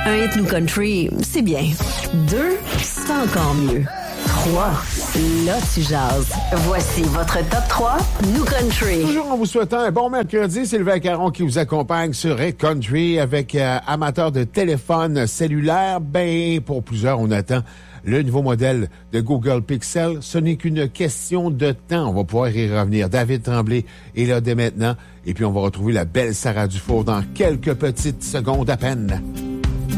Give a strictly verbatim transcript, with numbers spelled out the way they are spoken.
Un hit New Country, c'est bien. Deux, c'est encore mieux. Trois, là tu jases. Voici votre top trois New Country. Toujours en vous souhaitant un bon mercredi, Sylvain Caron qui vous accompagne sur Hit Country avec euh, amateurs de téléphone cellulaire. Ben, pour plusieurs, on attend le nouveau modèle de Google Pixel. Ce n'est qu'une question de temps. On va pouvoir y revenir. David Tremblay est là dès maintenant. Et puis, on va retrouver la belle Sarah Dufour dans quelques petites secondes à peine.